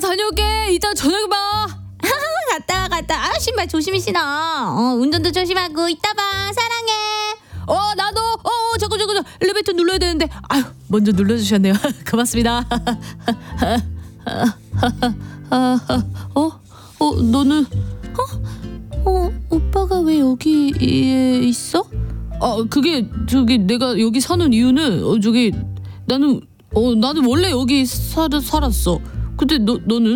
다녀올게. 이따 저녁에 봐. 갔다 와. 신발 조심히 신어. 운전도 조심하고 이따 봐. 사랑해. 나도. 잠깐. 엘리베이터 눌러야 되는데. 아유, 먼저 눌러주셨네요. 고맙습니다. 너는? 오빠가 왜 여기에 있어? 그게 저기 내가 여기 사는 이유는 나는 원래 여기 살았어. 근데 너는?